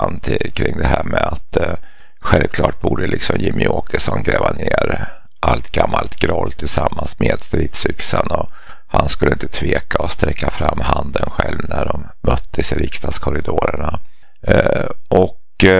kring det här med att självklart borde liksom Jimmy Åkesson gräva ner allt gammalt groll tillsammans med stridsyxan, och han skulle inte tveka att sträcka fram handen själv när de möttes i riksdagskorridorerna. Och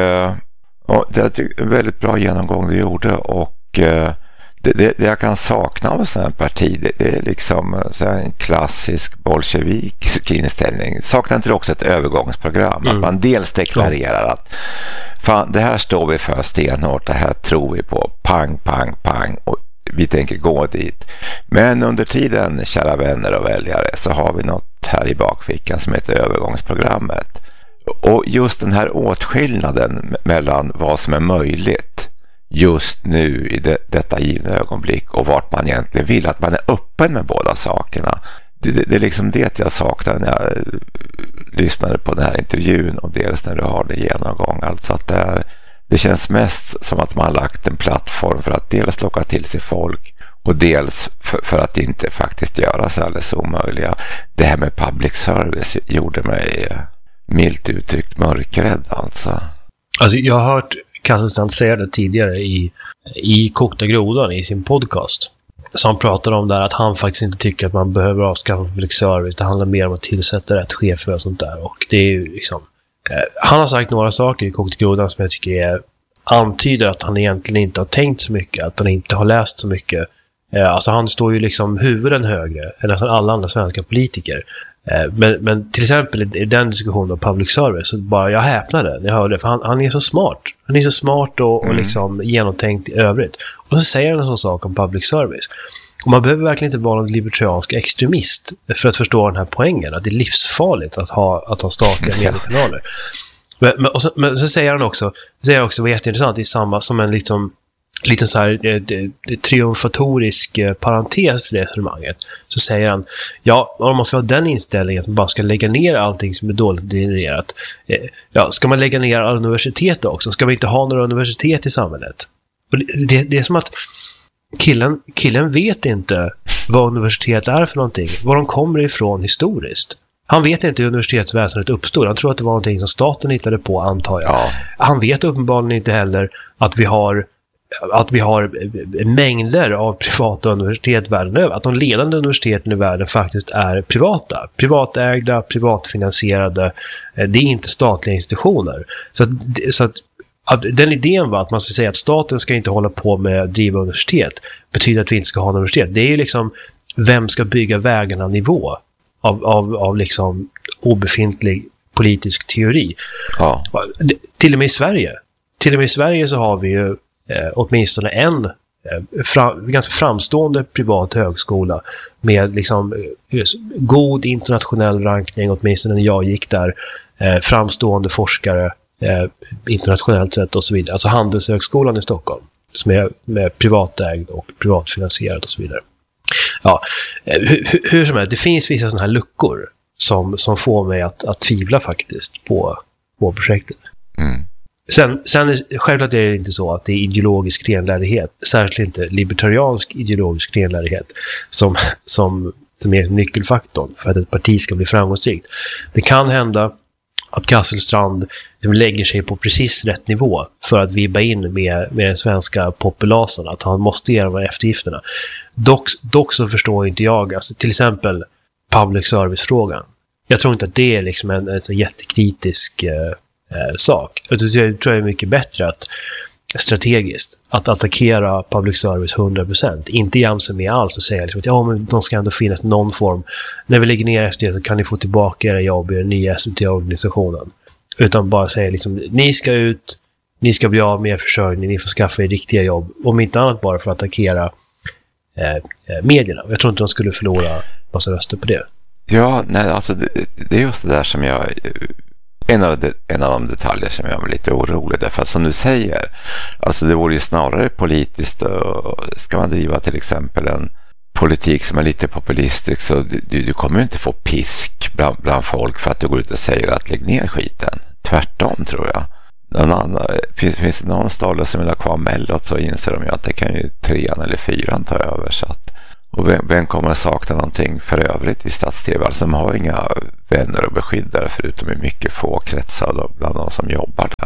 det är en väldigt bra genomgång du gjorde, och det jag kan sakna av en sån här parti, det är liksom en klassisk bolsjevikisk inställning. Saknar inte det också ett övergångsprogram? Att man dels deklarerar att fan, det här står vi för stenhårt, det här tror vi på, pang, pang, pang, och vi tänker gå dit. Men under tiden, kära vänner och väljare, så har vi något här i bakfickan som heter övergångsprogrammet. Och just den här åtskillnaden mellan vad som är möjligt just nu i detta givna ögonblick och vart man egentligen vill, att man är öppen med båda sakerna. Det är liksom det jag saknar när jag lyssnade på den här intervjun, och dels när du har det genomgång. Alltså att det känns mest som att man har lagt en plattform för att dels locka till sig folk och dels för att inte faktiskt göra sig alldeles omöjliga. Det här med public service gjorde mig milt uttryckt mörkrädd alltså. Alltså jag har hört Kasselstrand säga det tidigare i Kokta grodan i sin podcast. Så han pratar om där att han faktiskt inte tycker att man behöver avskaffa public service. Det handlar mer om att tillsätta rätt chefer och sånt där. Och det är ju liksom... han har sagt några saker i Kokta grodan som jag tycker antyder att han egentligen inte har tänkt så mycket. Att han inte har läst så mycket. Alltså han står ju liksom huvuden högre än nästan alla andra svenska politiker. Men till exempel i den diskussionen om public service så bara jag häpnade när jag hörde, för han är så smart. Han är så smart och liksom genomtänkt i övrigt. Och så säger han en sån sak om public service. Och man behöver verkligen inte vara någon libertariansk extremist för att förstå den här poängen. Att det är livsfarligt att ha statliga mediekanaler. Men så säger han också, det var jätteintressant, i samma som en liksom liten så här triumfatorisk parentes i resonemanget, så säger han, ja, om man ska ha den inställningen att man bara ska lägga ner allting som är dåligt genererat, ja, ska man lägga ner alla universitet också? Ska vi inte ha några universitet i samhället? Och det är som att killen vet inte vad universitet är för någonting, var de kommer ifrån historiskt. Han vet inte hur universitetsväsendet uppstod. Han tror att det var någonting som staten hittade på, antar jag. Ja. Han vet uppenbarligen inte heller att vi har mängder av privata universitet världen över. Att de ledande universiteten i världen faktiskt är privata. Privatägda, privatfinansierade. Det är inte statliga institutioner. Så att den idén var att man ska säga att staten ska inte hålla på med att driva universitet betyder att vi inte ska ha universitet. Det är ju liksom, vem ska bygga vägarna nivå av liksom obefintlig politisk teori. Ja. Till och med i Sverige så har vi ju åtminstone en ganska framstående privat högskola med liksom god internationell rankning, åtminstone när jag gick där, framstående forskare internationellt sett och så vidare. Alltså Handelshögskolan i Stockholm som är privatägd och privatfinansierad och så vidare. Ja, hur som helst, det finns vissa sådana här luckor som får mig att tvivla faktiskt på projektet. Sen självklart är det inte så att det är ideologisk renlärighet, särskilt inte libertariansk ideologisk renlärighet som är nyckelfaktorn för att ett parti ska bli framgångsrikt. Det kan hända att Kasselstrand lägger sig på precis rätt nivå för att vibba in med den svenska populasen, att han måste göra de här eftergifterna. Dock så förstår inte jag, alltså, till exempel public service-frågan. Jag tror inte att det är liksom en så jättekritisk sak. Jag tror det är mycket bättre att strategiskt att attackera public service 100%, inte jämsa med alls och säga liksom att ja, men de ska ändå finnas någon form. När vi lägger ner efter det så kan ni få tillbaka era jobb i den nya SVT-organisationen. Utan bara säga liksom, ni ska ut, ni ska bli av med er försörjning, ni får skaffa er riktiga jobb. Om inte annat bara för att attackera medierna. Jag tror inte de skulle förlora massa röster på det. Ja, nej, alltså det är just det där som jag... En av de detaljer som gör mig lite orolig, därför att som du säger, alltså det vore ju snarare politiskt, och ska man driva till exempel en politik som är lite populistisk, så du kommer ju inte få pisk bland folk för att du går ut och säger att lägg ner skiten. Tvärtom, tror jag. Finns det någon stad som vill ha kvar Mellot, så inser de ju att det kan ju 3:an eller 4:an ta över, så att, och vem kommer att sakna någonting för övrigt i stats-tv? Alltså de har inga vänner och beskyddare förutom i mycket få kretsar bland de som jobbar där.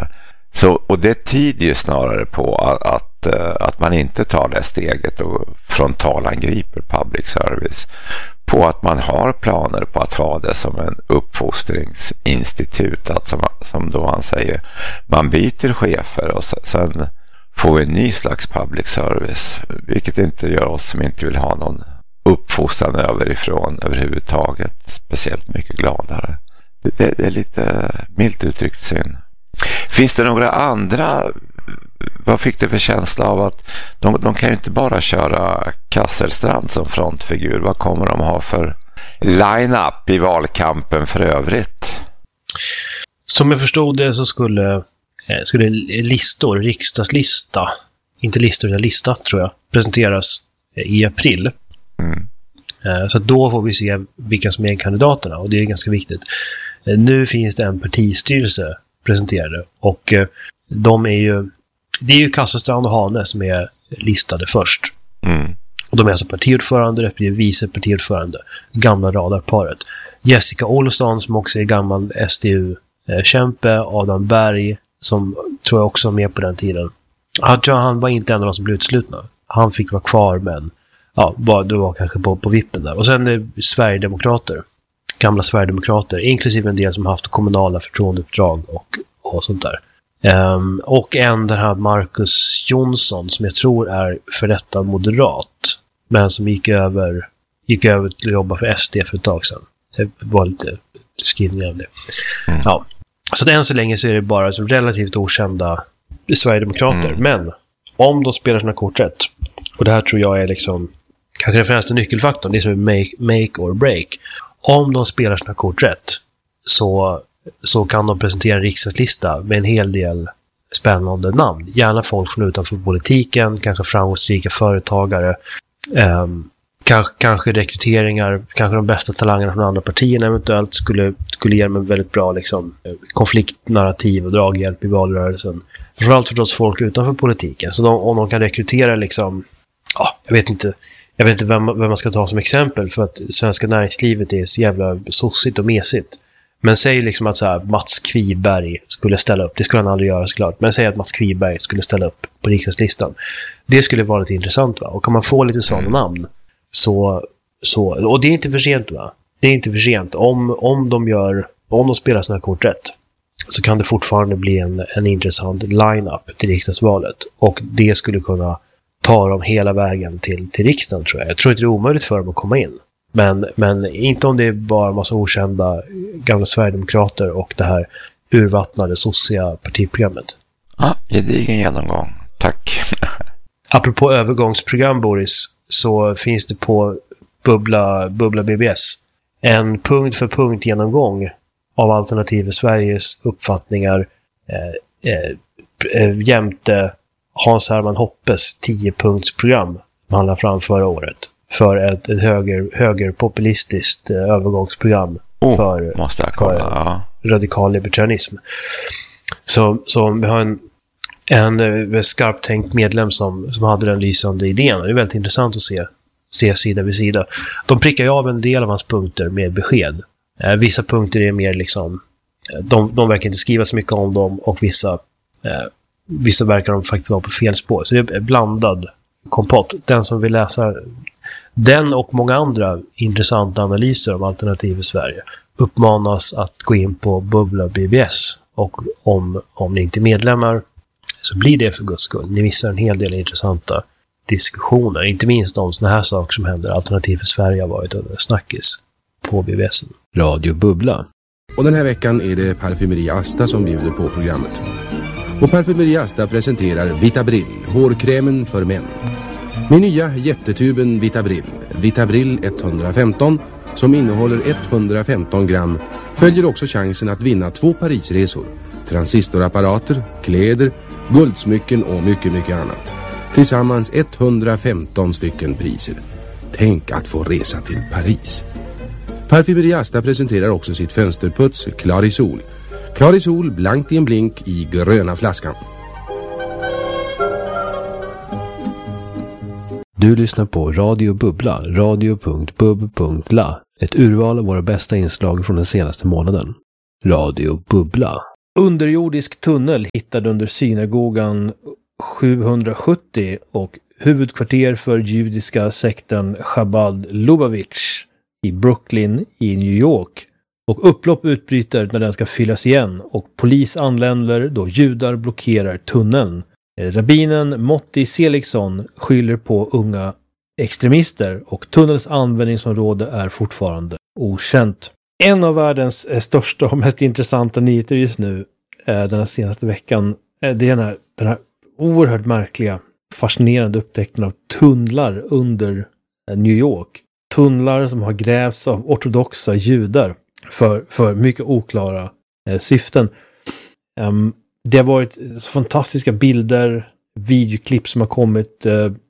Och det tyder ju snarare på att man inte tar det steget och frontalangriper public service, på att man har planer på att ha det som en uppfostringsinstitut, att som då han säger, man byter chefer och sen får vi en ny slags public service, vilket inte gör oss som inte vill ha någon uppfostran överifrån överhuvudtaget speciellt mycket gladare. Det är lite milt uttryckt synd. Finns det några andra, vad fick du för känsla av att de kan ju inte bara köra Kasselstrand som frontfigur, vad kommer de ha för line-up i valkampen för övrigt? Som jag förstod det så skulle listor, riksdagslista, inte listor utan lista tror jag, presenteras i april. Så då får vi se vilka som är kandidaterna, och det är ganska viktigt. Nu finns det en partistyrelse presenterade, och det är ju Kasselstrand och Hane som är listade först. Och de är alltså partiordförande respektive vice partiordförande, gamla radarparet. Jessica Olsson som också är gammal SDU-kämpe, Adam Berg som tror jag också var med på den tiden. Han var inte en av de som blev utslutna. Han fick vara kvar, men ja, det var kanske på vippen där. Och sen är Sverigedemokrater, gamla Sverigedemokrater, inklusive en del som har haft kommunala förtroendeuppdrag och sånt där. Och den här Marcus Jonsson som jag tror är för detta moderat, men som gick över till att jobba för SD för ett tag sedan. Det var lite skrivningar av det. Ja. Så att än så länge så är det bara så relativt okända Sverigedemokrater. Men om de spelar sina kort rätt, och det här tror jag är liksom kanske den främsta nyckelfaktorn, det är som make or break. Om de spelar sina kort rätt så kan de presentera en riksdagslista med en hel del spännande namn. Gärna folk från utanför politiken, kanske framgångsrika företagare, kanske rekryteringar, kanske de bästa talangerna från andra partierna eventuellt skulle ge dem en väldigt bra liksom, konfliktnarrativ och draghjälp i valrörelsen. Framförallt förstås folk utanför politiken. Så om de kan rekrytera liksom, jag vet inte vem man ska ta som exempel, för att svenska näringslivet är så jävla sossigt och mesigt. Men säg liksom att så här, Mats Kviberg skulle ställa upp. Det skulle han aldrig göra såklart. Men säg att Mats Kviberg skulle ställa upp på riksdagslistan. Det skulle vara lite intressant, va? Och kan man få lite sådana namn så och det är inte för sent, va? Det är inte för sent. Om de spelar sina kort rätt så kan det fortfarande bli en intressant line-up till riksdagsvalet. Och det skulle kunna ta dem hela vägen till riksdagen, tror jag. Jag tror inte det är omöjligt för dem att komma in. Men inte om det är bara en massa okända gamla Sverigedemokrater och det här urvattnade socia partiprogrammet. Ja, gedigen genomgång. Tack. Apropå övergångsprogram, Boris, så finns det på Bubbla BBS en punkt för punkt genomgång av Alternativ för Sveriges uppfattningar jämte Hans Hermann Hoppes 10-punktsprogram som handlar fram förra året för ett högerpopulistiskt övergångsprogram för radikal libertarianism. Så vi har en skarptänkt medlem som hade den lysande idén. Det är väldigt intressant att se sida vid sida. De prickar ju av en del av hans punkter med besked. Vissa punkter är mer liksom, de verkar inte skriva så mycket om dem, och vissa verkar de faktiskt vara på fel spår. Så det är blandad kompott. Den som vill läsa den och många andra intressanta analyser om Alternativ i Sverige uppmanas att gå in på Bubbla BBS, och om ni inte är medlemmar så blir det för guds skull. Ni missar en hel del intressanta diskussioner, inte minst om såna här saker som händer. Alternativ för Sverige har varit en snackis på BBS. Radio Bubbla. Och den här veckan är det Parfymeri Asta som bjuder på programmet. Och Parfymeri Asta presenterar Vitabrill, hårkrämen för män. Med nya jättetuben Vitabrill 115, som innehåller 115 gram, följer också chansen att vinna 2 Parisresor, transistorapparater, kläder, guldsmycken och mycket, mycket annat. Tillsammans 115 stycken priser. Tänk att få resa till Paris. Parfymeri Asta presenterar också sitt fönsterputs Clarisol. Clarisol blankt i en blink i gröna flaskan. Du lyssnar på Radio Bubbla, radio.bub.la. Ett urval av våra bästa inslag från den senaste månaden. Radio Bubbla. underjordisk tunnel hittad under synagogan 770 och huvudkvarter för judiska sekten Chabad Lubavitch i Brooklyn i New York. Och upplopp utbryter när den ska fyllas igen och polis anländer då judar blockerar tunneln. Rabbinen Motti Seligsson skyller på unga extremister och tunnelns användningsområde är fortfarande okänt. En av världens största och mest intressanta nyheter just nu den här senaste veckan det är den här oerhört märkliga, fascinerande upptäckten av tunnlar under New York. Tunnlar som har grävts av ortodoxa judar för mycket oklara syften. Det har varit fantastiska bilder, videoklipp som har kommit.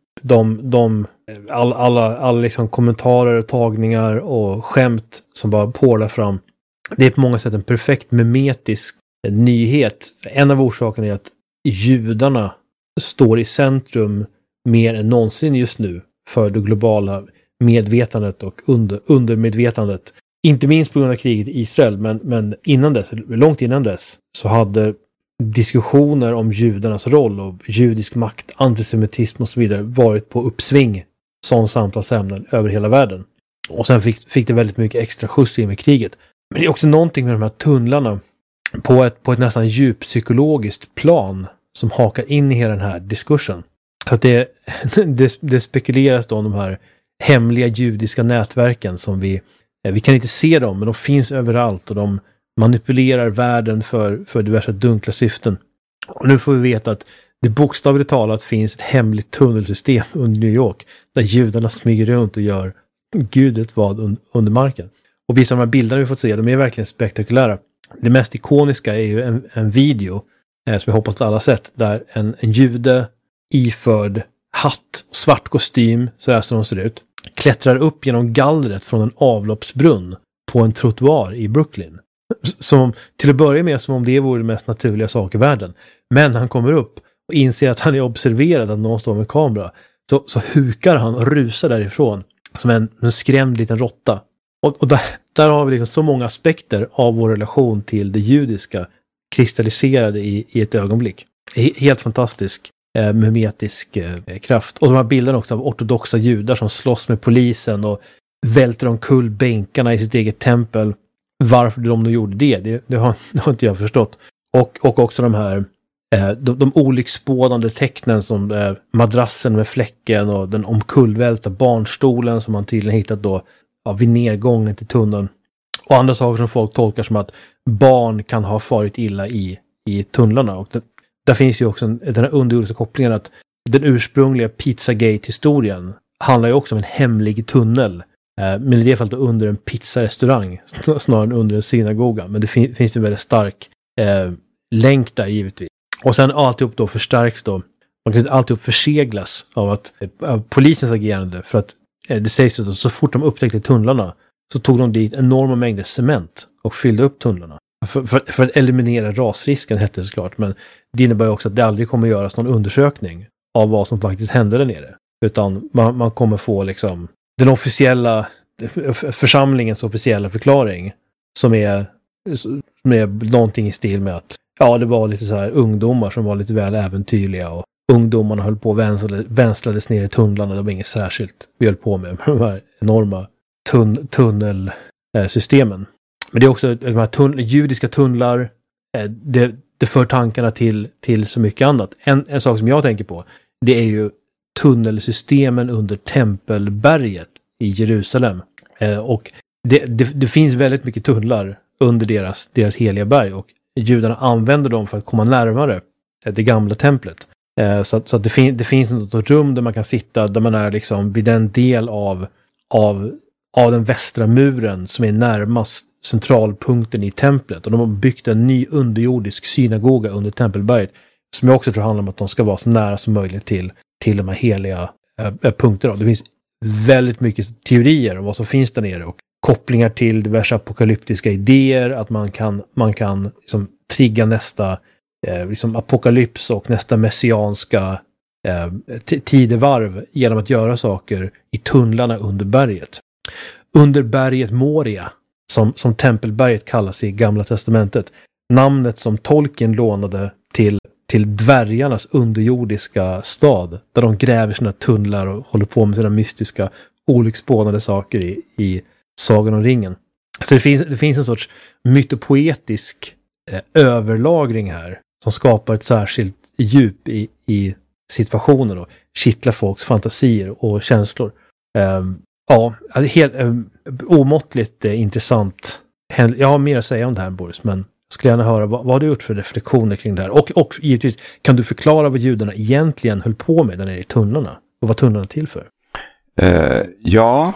Alla liksom kommentarer, tagningar och skämt som bara porlar fram. Det är på många sätt en perfekt memetisk nyhet. En av orsakerna är att judarna står i centrum mer än någonsin just nu för det globala medvetandet och undermedvetandet. Inte minst på grund av kriget i Israel, men innan dess, långt innan dess, så hade diskussioner om judarnas roll och judisk makt, antisemitism och så vidare varit på uppsving som samtalsämnen över hela världen. Och sen fick det väldigt mycket extra skjuts in med kriget. Men det är också någonting med de här tunnlarna på ett nästan djuppsykologiskt plan som hakar in i hela den här diskursen. Att det spekuleras då om de här hemliga judiska nätverken som vi kan inte se dem, men de finns överallt och de manipulerar världen för diverse dunkla syften. Och nu får vi veta att det bokstavligt talat finns ett hemligt tunnelsystem under New York där judarna smyger runt och gör gudet vad under marken. Och vissa av de här bilderna vi fått se, de är verkligen spektakulära. Det mest ikoniska är ju en video som jag hoppas att alla sett, där en jude iförd hatt och svart kostym, så här som de ser ut, klättrar upp genom gallret från en avloppsbrunn på en trottoar i Brooklyn. Som, till att börja med, som om det vore det mest naturliga sak i världen. Men han kommer upp och inser att han är observerad, att någon står med kamera. Så hukar han och rusar därifrån som en skrämd liten råtta. Och där har vi liksom så många aspekter av vår relation till det judiska kristalliserade i ett ögonblick. Helt fantastisk memetisk kraft. Och de här bilderna också av ortodoxa judar som slåss med polisen och välter omkull bänkarna i sitt eget tempel. Varför de nu gjorde det har inte jag förstått. Och också de här de olycksbådande tecknen som madrassen med fläcken och den omkullvälta barnstolen som man tydligen hittat då vid nedgången till tunneln. Och andra saker som folk tolkar som att barn kan ha farit illa i tunnlarna. Och där finns ju också den här underjordiska kopplingen att den ursprungliga Pizzagate-historien handlar ju också om en hemlig tunnel. Men i det fallet under en pizzarestaurang snarare än under en synagoga. Men det finns en väldigt stark länk där givetvis. Och sen alltihop då förstärks då. Man kan alltihop förseglas av polisens agerande. För att det sägs att så fort de upptäckte tunnlarna så tog de dit enorma mängder cement och fyllde upp tunnlarna. För att eliminera rasrisken hette det såklart. Men det innebär också att det aldrig kommer göras någon undersökning av vad som faktiskt hände där nere. Utan man kommer få liksom den officiella församlingens officiella förklaring som är någonting i stil med att det var lite så här ungdomar som var lite väl äventyrliga och ungdomarna höll på och vänslades ner i tunnlarna. Det var inget särskilt vi höll på med de här enorma tunnelsystemen. Men det är också de här judiska tunnlar, det för tankarna till så mycket annat. En sak som jag tänker på, det är ju tunnelsystemen under Tempelberget i Jerusalem. Och det finns väldigt mycket tunnlar under deras heliga berg och judarna använder dem för att komma närmare det gamla templet. Så att det finns något rum där man kan sitta, där man är liksom vid den del av den västra muren som är närmast centralpunkten i templet. Och de har byggt en ny underjordisk synagoga under Tempelberget som jag också tror handlar om att de ska vara så nära som möjligt till de här heliga punkterna. Det finns väldigt mycket teorier om vad som finns där nere och kopplingar till diverse apokalyptiska idéer, att man kan liksom trigga nästa liksom apokalyps och nästa messianska tidevarv genom att göra saker i tunnlarna under berget. Under berget Moria, som Tempelberget kallas i Gamla testamentet, namnet som Tolkien lånade till dvärgarnas underjordiska stad. Där de gräver sina tunnlar och håller på med sina mystiska olycksbådande saker i Sagan om ringen. Så det finns en sorts mytopoetisk överlagring här som skapar ett särskilt djup i situationen och kittlar folks fantasier och känslor. Helt omåttligt intressant. Jag har mer att säga om det här, Boris, men jag skulle gärna höra vad har du gjort för reflektioner kring det här? Och givetvis, kan du förklara vad judarna egentligen höll på med där nere i tunnlarna? Och vad tunnlarna till för? Jag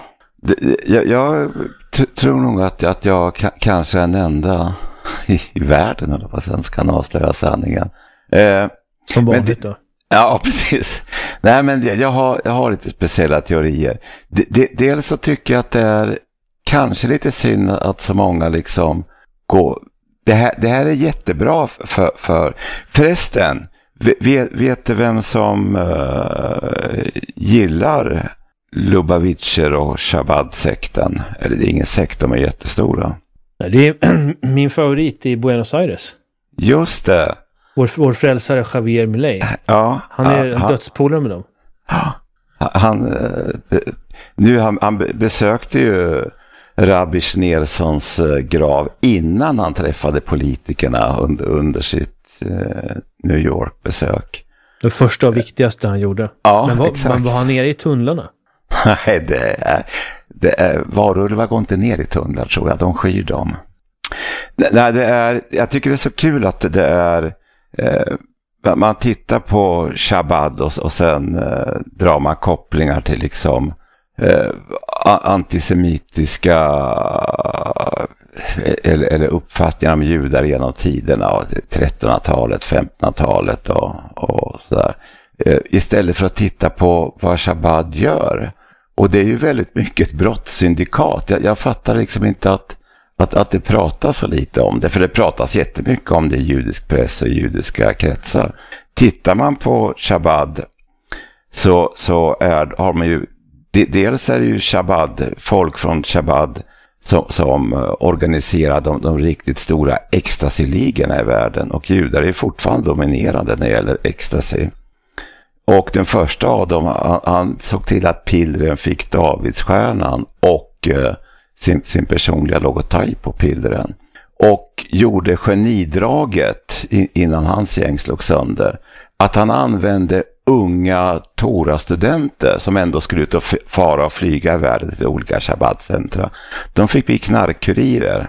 tror nog att jag kanske är den enda i världen, eller vad sen ska avslöja sanningen. Som vanligt då? Ja, precis. Nej, men jag har lite speciella teorier. Dels så tycker jag att det är kanske lite synd att så många liksom går... Det här är jättebra för... Förresten, vet du vem som gillar Lubavitcher och Chabad-sekten? Eller det är ingen sekt, de är jättestora. Det är min favorit i Buenos Aires. Just det. Vår frälsare Javier Milei. Ja, han är dödspolare med dem. Han besökte ju Rabbi Schneersons grav innan han träffade politikerna under sitt New York-besök. Det första och viktigaste han gjorde. Ja, men exakt. Var han nere i tunnlarna? Nej, det är varulvar går inte ner i tunnlar, tror jag. De skyr dem. Nej, jag tycker det är så kul att det är man tittar på Chabad och sen drar man kopplingar till liksom antisemitiska eller uppfattningar om judar genom tiderna, 1300-talet, 1500-talet och sådär. Istället för att titta på vad Chabad gör. Och det är ju väldigt mycket ett brottssyndikat. Jag fattar liksom inte att det pratas så lite om det. För det pratas jättemycket om det i judisk press och judiska kretsar. Tittar man på Chabad så har man ju... Dels är det ju Chabad, folk från Chabad som organiserar de riktigt stora ecstasy-ligorna i världen. Och judar är fortfarande dominerande när det gäller ecstasy. Och den första av dem, han såg till att pillren fick Davidsstjärnan och sin personliga logotyp på pillren. Och gjorde genidraget innan hans gäng slog sönder. Att han använde unga Torah-studenter som ändå skulle ut och fara och flyga i världen till olika Shabbat-centra. De fick bli knarkkurirer.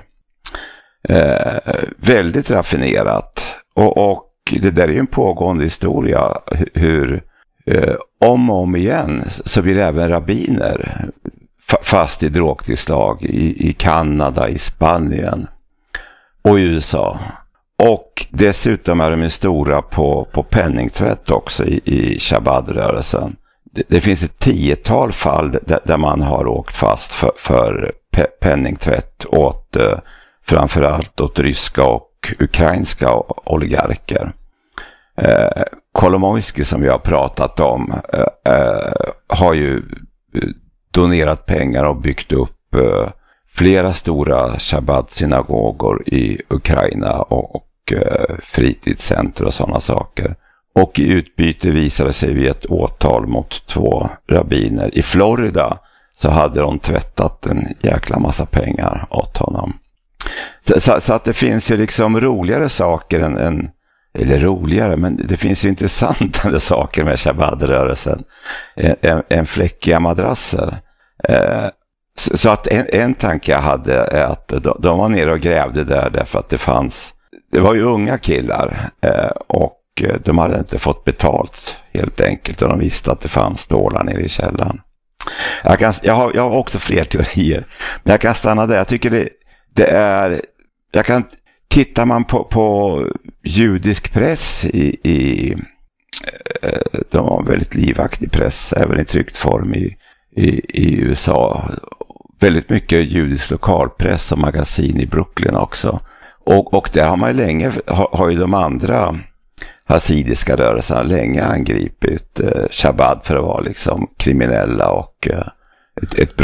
Väldigt raffinerat. Och det där är ju en pågående historia hur om och om igen så blir det även rabbiner fast i drogtillslag i Kanada, i Spanien och i USA. Och dessutom är de stora på penningtvätt också i Chabad-rörelsen. Det finns ett 10-tal fall där man har åkt fast för penningtvätt åt framförallt åt ryska och ukrainska oligarker. Kolomoisky, som vi har pratat om, har ju donerat pengar och byggt upp flera stora Shabbat-synagogor i Ukraina och fritidscenter och sådana saker. Och i utbyte visade sig vid ett åtal mot 2 rabbiner. I Florida så hade de tvättat en jäkla massa pengar åt honom. Så att det finns ju liksom roligare saker eller roligare, men det finns ju intressantare saker med Shabbat-rörelsen än fläckiga madrasser. Så att en tanke jag hade är att de var nere och grävde där därför att det var ju unga killar och de hade inte fått betalt helt enkelt, och de visste att det fanns stålar nere i källaren. Jag har också fler teorier, men jag kan stanna där. Jag tycker det är... Tittar man på judisk press de har väldigt livaktig press även i tryckt form i USA. Väldigt mycket judisk lokalpress och magasin i Brooklyn också. Och där har man ju länge, har ju de andra hasidiska rörelserna länge angripit Chabad för att vara liksom kriminella och ett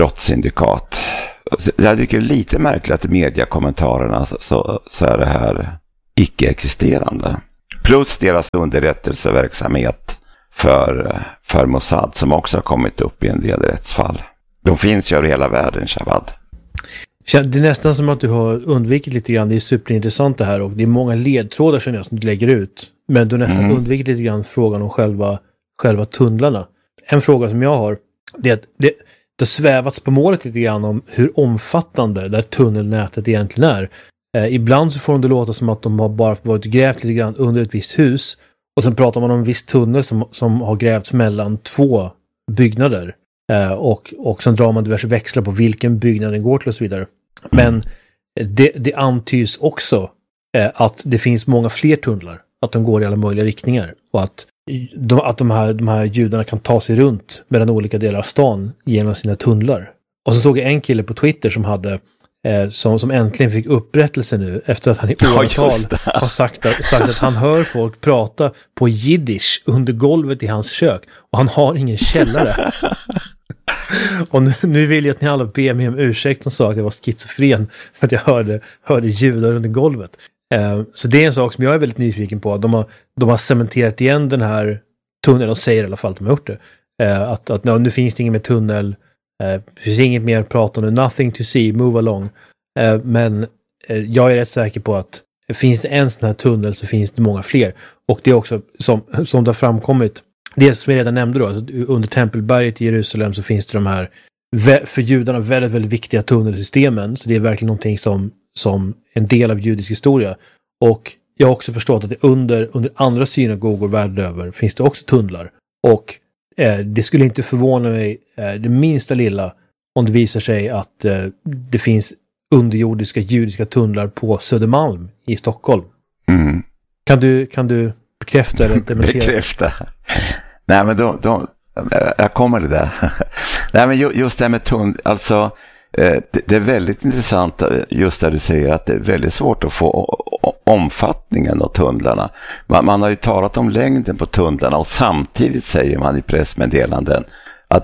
brottssyndikat. Jag tycker det är lite märkligt att i mediekommentarerna så är det här icke-existerande. Plus deras underrättelseverksamhet för Mossad som också har kommit upp i en del rättsfall. De finns ju över hela världen, Shavad. Det är nästan som att du har undvikit lite grann. Det är superintressant det här och det är många ledtrådar som du lägger ut. Men du har nästan undvikit lite grann frågan om själva tunnlarna. En fråga som jag har det är att det har svävats på målet lite grann om hur omfattande det här tunnelnätet egentligen är. Ibland så får det låta som att de har bara varit grävt lite grann under ett visst hus. Och sen pratar man om en viss tunnel som har grävts mellan 2 byggnader. Och sen drar man diverse växlar på vilken byggnad den går till och så vidare. Men det antyds också att det finns många fler tunnlar. Att de går i alla möjliga riktningar. Och att de här judarna kan ta sig runt mellan olika delar av stan genom sina tunnlar. Och så såg jag en kille på Twitter som hade som äntligen fick upprättelse nu efter att han i åratal har sagt att han hör folk prata på jiddisch under golvet i hans kök och han har ingen källare. Och nu vill jag att ni alla ber mig om ursäkt som sa att jag var schizofren för att jag hörde judar under golvet. Så det är en sak som jag är väldigt nyfiken på. De har cementerat igen den här tunneln och säger i alla fall att de har gjort det. Att nu finns det ingen mer tunnel. Det finns inget mer att prata om. Nothing to see, move along. Men jag är rätt säker på att finns det en sån här tunnel så finns det många fler. Och det är också som det har framkommit. Det som jag redan nämnde då. Alltså under Tempelberget i Jerusalem så finns det de här för judarna väldigt, väldigt viktiga tunnelsystemen. Så det är verkligen någonting som en del av judisk historia. Och jag har också förstått att det under andra synagogor världen över finns det också tunnlar. Och det skulle inte förvåna mig det minsta lilla om det visar sig att det finns underjordiska judiska tunnlar på Södermalm i Stockholm. Mm. Kan du bekräfta eller dementera? Bekräfta. Nej, men jag kommer det där. Nej, men just det här med tunnlar, alltså det är väldigt intressant just där du säger att det är väldigt svårt att få omfattningen av tunnlarna. Man har ju talat om längden på tunnlarna och samtidigt säger man i pressmeddelanden att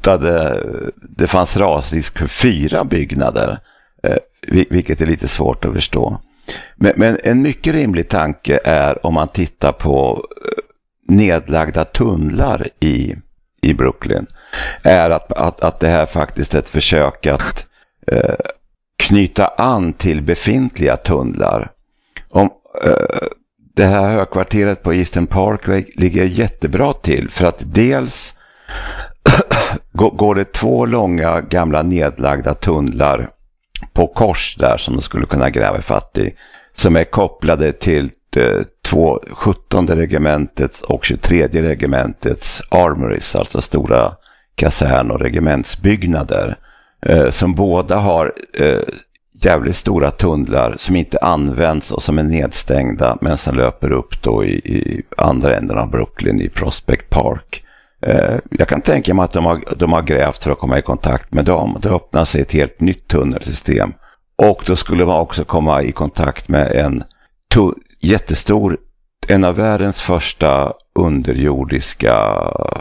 det fanns rasrisk för 4 byggnader, vilket är lite svårt att förstå. Men en mycket rimlig tanke är om man tittar på nedlagda tunnlar i Brooklyn är att det här faktiskt är ett försök att knyta an till befintliga tunnlar. Det här högkvarteret på Eastern Parkway ligger jättebra till för att dels går det 2 långa gamla nedlagda tunnlar på kors där som de skulle kunna gräva fatt i som är kopplade till 17:e regementets och 23:e regementets armories, alltså stora kasern- och regementsbyggnader som båda har jävligt stora tunnlar som inte används och som är nedstängda men som löper upp då i andra änden av Brooklyn i Prospect Park. Jag kan tänka mig att de har grävt för att komma i kontakt med dem. Det öppnar sig ett helt nytt tunnelsystem. Och då skulle man också komma i kontakt med en jättestor, en av världens första underjordiska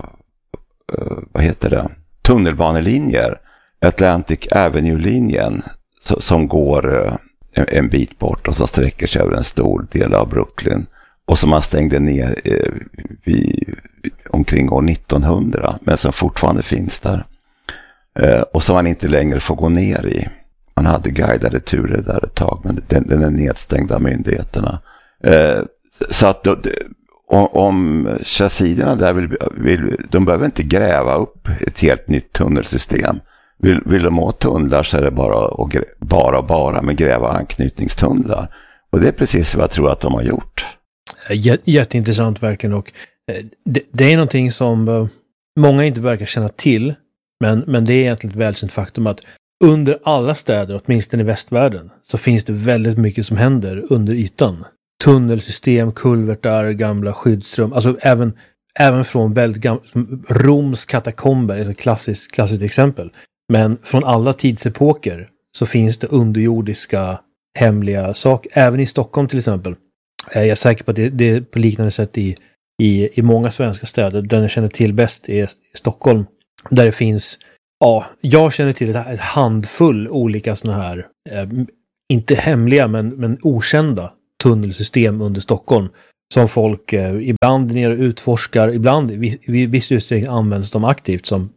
tunnelbanelinjer, Atlantic Avenue-linjen som går en bit bort och som sträcker sig över en stor del av Brooklyn och som man stängde ner omkring år 1900 men som fortfarande finns där och som man inte längre får gå ner i. Man hade guidade turer där ett tag men den är nedstängd av myndigheterna. Så att om chassiderna där de behöver inte gräva upp ett helt nytt tunnelsystem. Vill de ha tunnlar så är det bara med gräva anknytningstunnlar. Och det är precis vad jag tror att de har gjort. Jätteintressant verkligen. Och det är någonting som många inte verkar känna till. Men det är egentligen ett välkänt faktum att under alla städer, åtminstone i västvärlden, så finns det väldigt mycket som händer under ytan. Tunnelsystem, kulvertar, gamla skyddsrum. Alltså även från väldigt gamla Roms katakomber är ett klassiskt exempel. Men från alla tidsepoker så finns det underjordiska hemliga saker. Även i Stockholm till exempel. Jag är säker på att det är på liknande sätt i många svenska städer. Den jag känner till bäst är Stockholm. Där det finns, jag känner till ett handfull olika såna här, inte hemliga men okända tunnelsystem under Stockholm som folk ibland ner och utforskar, ibland i viss utsträckning används de aktivt som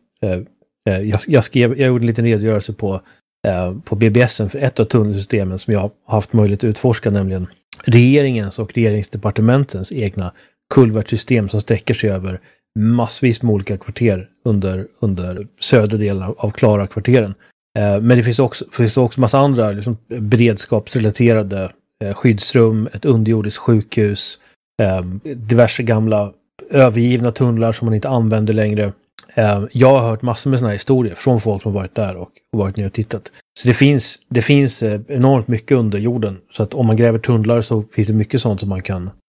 jag gjorde en liten redogörelse på BBSen för ett av tunnelsystemen som jag har haft möjlighet att utforska, nämligen regeringens och regeringsdepartementens egna kulvertsystem som sträcker sig över massvis med olika kvarter under södra delen av Klara-kvarteren. Men det finns också massa andra liksom, beredskapsrelaterade skyddsrum, ett underjordiskt sjukhus, diverse gamla övergivna tunnlar som man inte använder längre. Jag har hört massor med såna här historier från folk som varit där och varit ner och tittat. Så det finns enormt mycket under jorden. Så att om man gräver tunnlar så finns det mycket sånt som man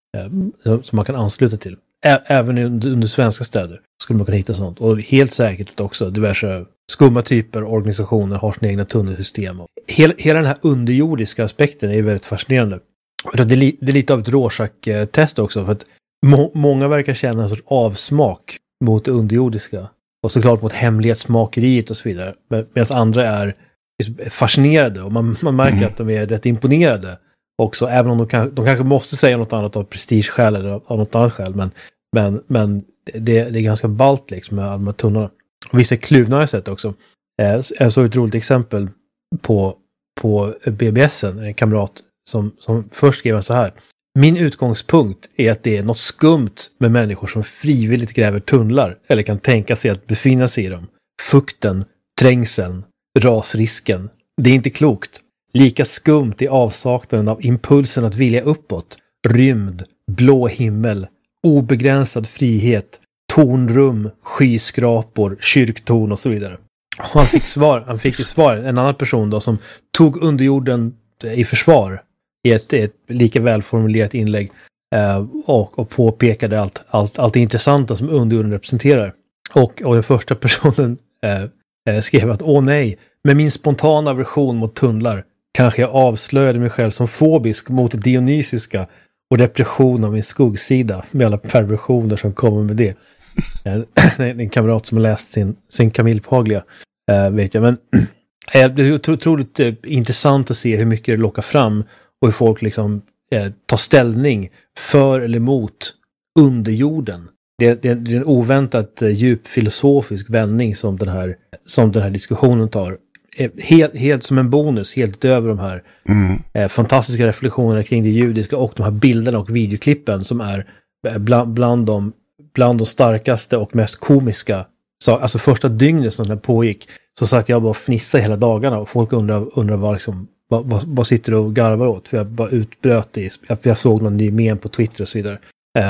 kan ansluta till. Även under svenska städer skulle man kunna hitta sånt. Och helt säkert också diverse skumma typer organisationer har sina egna tunnelsystem. Hela den här underjordiska aspekten är väldigt fascinerande. Det är lite av ett Rorschach-test också. För att många verkar känna en sorts avsmak mot det underjordiska. Och såklart mot hemlighetsmakeriet och så vidare. Medan andra är fascinerade. Och man märker att de är rätt imponerade också. Även om de kanske måste säga något annat av prestigeskäl eller av något annat skäl. Men det är ganska ballt liksom med alla tunnlarna. Och vissa kluvna har jag sett också. Jag såg ett roligt exempel på BBSen. En kamrat som först skrev så här. Min utgångspunkt är att det är något skumt med människor som frivilligt gräver tunnlar eller kan tänka sig att befinna sig i dem. Fukten, trängseln, rasrisken. Det är inte klokt. Lika skumt är avsaknaden av impulsen att vilja uppåt. Rymd, blå himmel, obegränsad frihet, tornrum, skyskrapor, kyrktorn och så vidare. Och han fick ju svar. En annan person då som tog underjorden i försvar i ett lika välformulerat inlägg och påpekade allt det intressanta som underjorden representerar. Och den första personen skrev att åh nej, med min spontana aversion mot tunnlar kanske jag avslöjade mig själv som fobisk mot det dionysiska och depression av min skuggsida med alla perversioner som kommer med det. En kamrat som har läst sin Camille Paglia vet jag, men det är otroligt intressant att se hur mycket det lockar fram och hur folk liksom tar ställning för eller emot underjorden. Det är en oväntat djup filosofisk vändning som den här diskussionen tar. Helt som en bonus, helt utöver de här fantastiska reflektionerna kring det judiska och de här bilderna och videoklippen som är bland de starkaste och mest komiska. Alltså första dygnet som den pågick så satt jag bara och fnissade hela dagarna och folk undrar vad sitter du och garvar åt? För jag bara utbröt jag såg någon ny mem på Twitter och så vidare.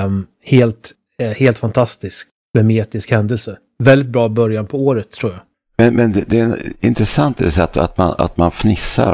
Helt fantastisk memetisk händelse. Väldigt bra början på året tror jag. Men det är intressant det sätt att man fnissar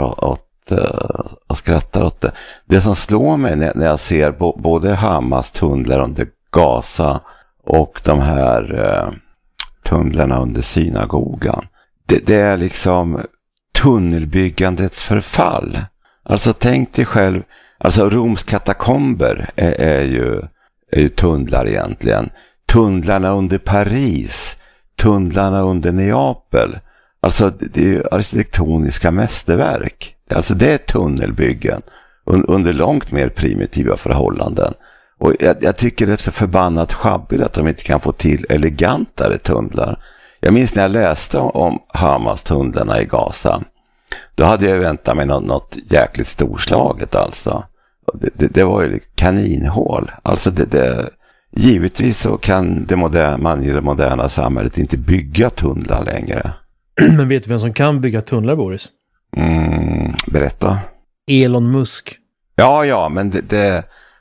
och skrattar åt det. Det som slår mig när jag ser både Hamas tunnlar under Gaza och de här tunnlarna under synagogan. Det är liksom tunnelbyggandets förfall. Alltså tänk dig själv, alltså Roms katakomber är ju tunnlar egentligen. Tunnlarna under Paris, tunnlarna under Neapel. Alltså det är ju arkitektoniska mästerverk. Alltså det är tunnelbyggen under långt mer primitiva förhållanden. Och jag tycker det är så förbannat schabbigt att de inte kan få till elegantare tunnlar. Jag minns när jag läste om Hamas tunnlarna i Gaza. Då hade jag väntat mig något jäkligt storslaget alltså. Det var ju kaninhål. Alltså givetvis så kan man i det moderna samhället inte bygga tunnlar längre. Men vet du vem som kan bygga tunnlar, Boris? Berätta. Elon Musk. Ja, men det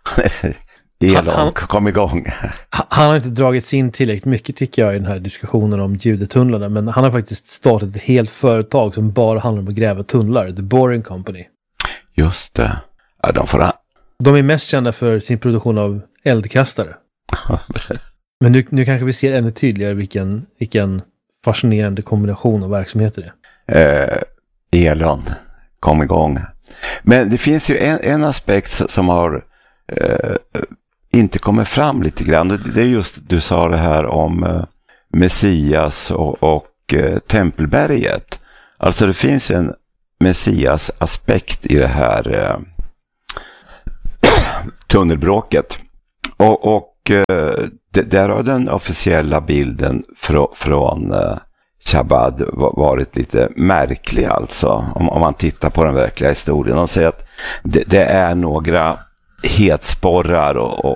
Elon, kom igång. Han har inte dragits in tillräckligt mycket tycker jag i den här diskussionen om judetunnlarna. Men han har faktiskt startat ett helt företag som bara handlar om att gräva tunnlar. The Boring Company. Just det. Ja, de är mest kända för sin produktion av eldkastare. Men nu kanske vi ser ännu tydligare vilken fascinerande kombination av verksamheter det är. Elon, kom igång. Men det finns ju en aspekt som har inte kommer fram lite grann. Det är just, du sa det här om Messias och Tempelberget. Alltså det finns en Messias aspekt i det här tunnelbråket. Och där har den officiella bilden från Chabad varit lite märklig alltså, om man tittar på den verkliga historien. De säger att det är några hetsporrar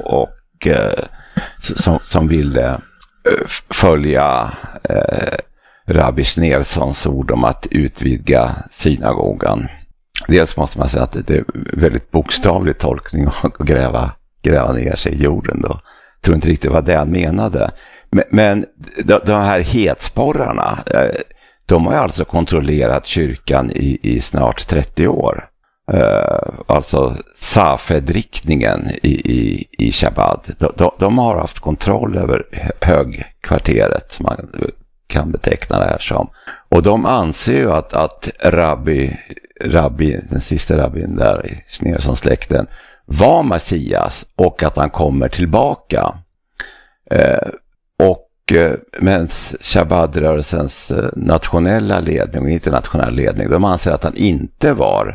som ville följa Rabbi Schneersons ord om att utvidga synagogan. Dels måste man säga att det är väldigt bokstavlig tolkning att gräva ner sig i jorden då. Jag tror inte riktigt vad det han menade. Men de här hetsporrarna, de har alltså kontrollerat kyrkan i snart 30 år. Alltså Safed-riktningen i Chabad. De har haft kontroll över högkvarteret, som man kan beteckna det här som. Och de anser ju att rabbi, den sista rabbin där i Schneersson-släkten, var Messias och att han kommer tillbaka. Men Chabad-rörelsens nationella ledning och internationella ledning, de anser att han inte var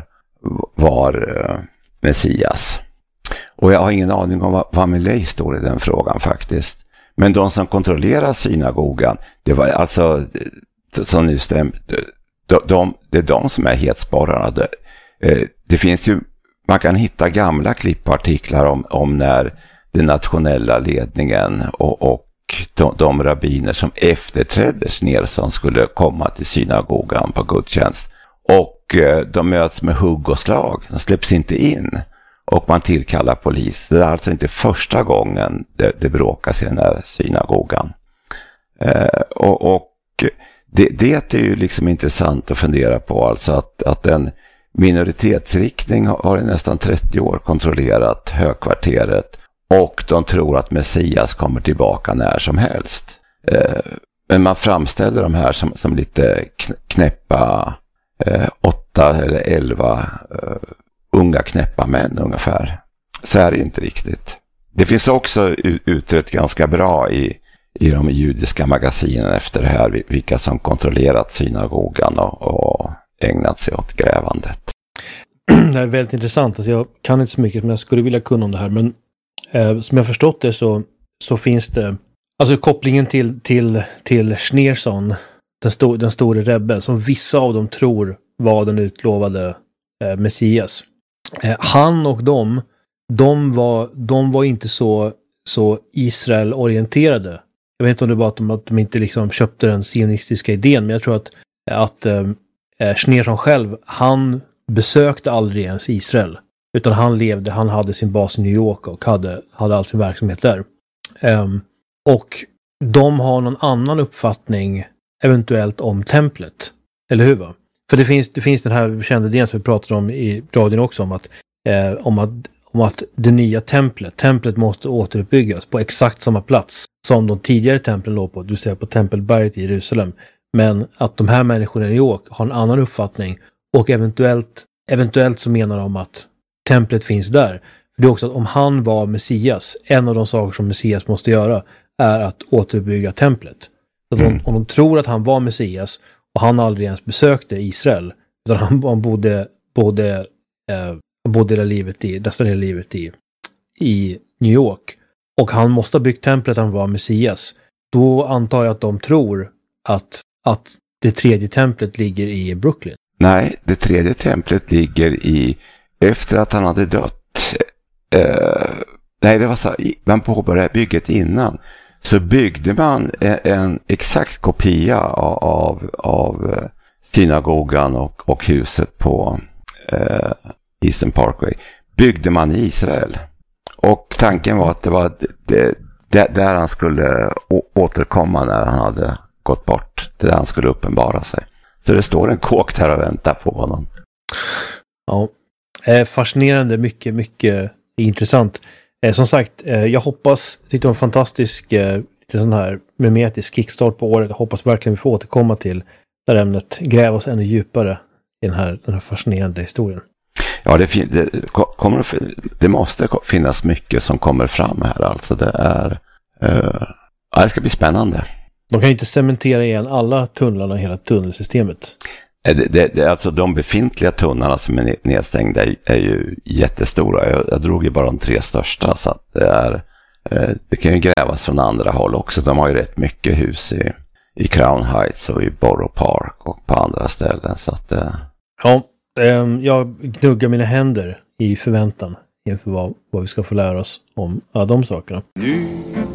Messias. Och jag har ingen aning om vad Milley står i den frågan faktiskt. Men de som kontrollerar synagogan, det var alltså, som nu stämmer, det är de som är hetsporrarna. Det finns ju, man kan hitta gamla klippartiklar om när den nationella ledningen och de rabbiner som efterträdde Schneerson skulle komma till synagogan på gudstjänst. Och de möts med hugg och slag. De släpps inte in. Och man tillkallar polis. Det är alltså inte första gången det bråkas i den här synagogan. Och det är ju liksom intressant att fundera på. Alltså att en minoritetsriktning har i nästan 30 år kontrollerat högkvarteret. Och de tror att Messias kommer tillbaka när som helst. Men man framställer de här som lite knäppa 8 eller 11 unga knäppa män ungefär. Så är det inte riktigt. Det finns också utrett ganska bra i de judiska magasinen efter det här, vilka som kontrollerat synagogan och ägnat sig åt grävandet. Det är väldigt intressant. Alltså jag kan inte så mycket men jag skulle vilja kunna om det här. Men som jag förstått det så finns det alltså kopplingen till Schneerson, den store rebben, som vissa av dem tror var den utlovade Messias. Han och de var inte så Israel-orienterade. Jag vet inte om det var att de inte liksom köpte den sionistiska idén, men jag tror att Schneerson själv, han besökte aldrig ens Israel. Utan han hade sin bas i New York och hade all sin verksamhet där. Och de har någon annan uppfattning eventuellt om templet. Eller hur va? För det finns den här kända idén som vi pratade om i radion också om att det nya templet måste återuppbyggas på exakt samma plats som de tidigare templen låg på, du säger på Tempelberget i Jerusalem. Men att de här människorna i New York har en annan uppfattning och eventuellt så menar de att templet finns där. Det är också att om han var Messias, en av de saker som Messias måste göra är att återuppbygga templet. Så att om de tror att han var Messias och han aldrig ens besökte Israel, utan han bodde nästan hela livet i New York och han måste ha byggt templet, han var Messias, då antar jag att de tror att det tredje templet ligger i Brooklyn. Nej, det tredje templet ligger efter att han hade dött. Nej, det var så. Man påbörjade bygget innan. Så byggde man en exakt kopia av synagogan och huset på Eastern Parkway. Byggde man i Israel. Och tanken var att det var där han skulle återkomma när han hade gått bort. Där han skulle uppenbara sig. Så det står en kåk där och väntar på honom. Ja, fascinerande, mycket, mycket intressant. Som sagt, jag tyckte det var en fantastisk lite sån här mimetisk kickstart på året. Jag hoppas verkligen vi får återkomma till det här ämnet. Gräva oss ännu djupare i den här fascinerande historien. Ja, det måste finnas mycket som kommer fram här. Alltså det ska bli spännande. De kan ju inte cementera igen alla tunnlarna i hela tunnelsystemet. Alltså de befintliga tunnlarna som är nedstängda är ju jättestora. Jag drog ju bara de 3 största, så att det kan ju grävas från andra håll också. De har ju rätt mycket hus i Crown Heights och i Borough Park och på andra ställen. Så att, Ja, jag gnuggar mina händer i förväntan inför vad vi ska få lära oss om de sakerna. Nu